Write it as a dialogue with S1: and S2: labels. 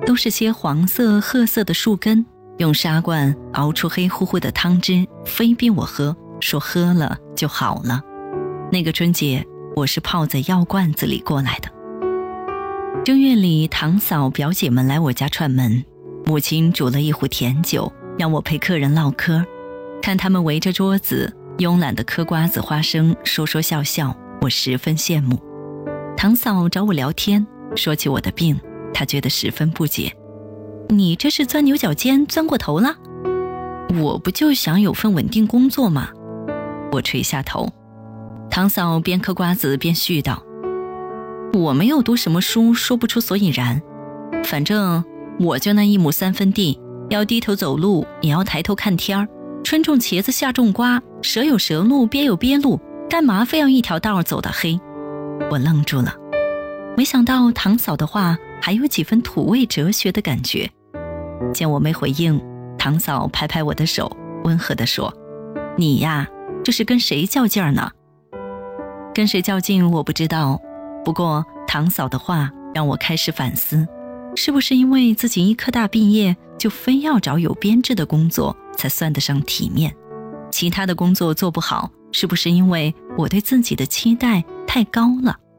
S1: 都是些黄色褐色的树根，用砂罐熬出黑乎乎的汤汁，非逼我喝，说喝了就好了。那个春节我是泡在药罐子里过来的。正月里，堂嫂表姐们来我家串门，母亲煮了一壶甜酒，让我陪客人唠嗑。看他们围着桌子慵懒地嗑瓜子花生，说说笑笑，我十分羡慕。堂嫂找我聊天，说起我的病，她觉得十分不解。你这是钻牛角尖钻过头了？我不就想有份稳定工作吗？我垂下头。堂嫂边嗑瓜子边絮叨，我没有读什么书，说不出所以然。反正我就那1亩3分地，要低头走路也要抬头看天儿，春种茄子夏种瓜，蛇有蛇路，鳖有鳖路，干嘛非要一条道走到黑？我愣住了，没想到堂嫂的话还有几分土味哲学的感觉。见我没回应，堂嫂拍拍我的手，温和地说，你呀，这是跟谁较劲儿呢？跟谁较劲我不知道，不过堂嫂的话让我开始反思，是不是因为自己医科大毕业就非要找有编制的工作才算得上体面？其他的工作做不好，是不是因为我对自己的期待太高了？